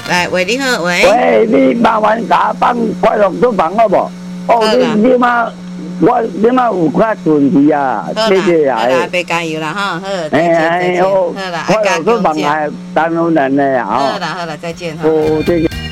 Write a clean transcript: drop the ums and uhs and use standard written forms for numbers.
来，喂，你好，喂。 喂，你麻烦甲我放快乐厨房好无？哦，你妈，你妈有较顺利啊，谢谢啊。 好啦，别加油啦哈，好，再见，再见， 好啦， 快乐厨房还耽误人呢， 好啦，好啦，再见哈。 哦，谢谢。